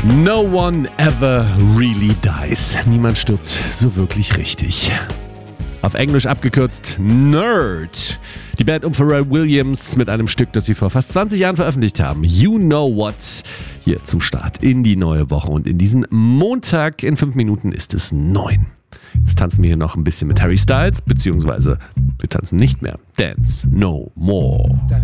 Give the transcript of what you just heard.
No one ever really dies. Niemand stirbt so wirklich richtig. Auf Englisch abgekürzt Nerd. Die Band um Pharrell Williams mit einem Stück, das sie vor fast 20 Jahren veröffentlicht haben. You Know What. Hier zum Start in die neue Woche. Und in diesen Montag in 5 Minuten ist es 9. Jetzt tanzen wir hier noch ein bisschen mit Harry Styles, beziehungsweise wir tanzen nicht mehr. Dance No More.